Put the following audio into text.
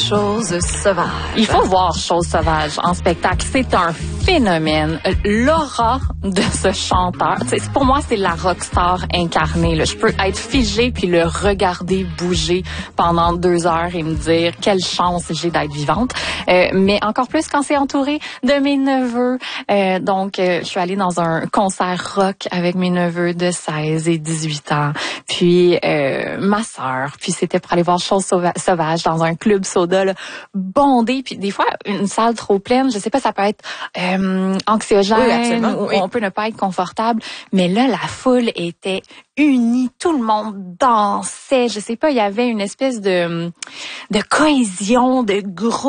Choses sauvages. Il faut voir Choses sauvages en spectacle. C'est un phénomène. L'aura de ce chanteur, pour moi, c'est la rockstar incarnée. Là. Je peux être figée puis le regarder bouger pendant 2 heures et me dire quelle chance j'ai d'être vivante. Mais encore plus quand c'est entouré de mes neveux. Donc, je suis allée dans un concert rock avec mes neveux de 16 et 18 ans. Puis, ma sœur. Puis, c'était pour aller voir Choses sauvages dans un club soda là, bondé. Puis, des fois, une salle trop pleine, je sais pas, ça peut être anxiogène ou on peut ne pas être confortable. Mais là, la foule était unie. Tout le monde dansait. Je sais pas, il y avait une espèce de cohésion, de groupe.